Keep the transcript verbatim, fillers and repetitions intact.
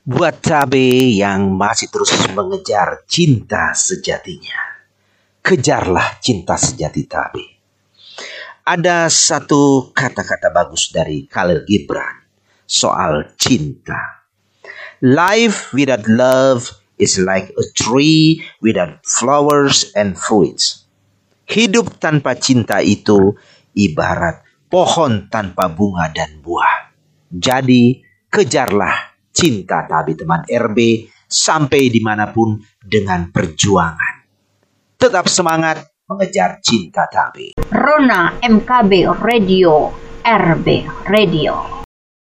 Buat Tabe yang masih terus mengejar cinta sejatinya, kejarlah cinta sejati Tabe. Ada satu kata-kata bagus dari Khalil Gibran soal cinta. Life without love is like a tree without flowers and fruits. Hidup tanpa cinta itu ibarat pohon tanpa bunga dan buah. Jadi kejarlah cinta Tabe teman R B sampai dimanapun dengan perjuangan. Tetap semangat mengejar cinta Tabe. Rona M K B Radio, R B Radio.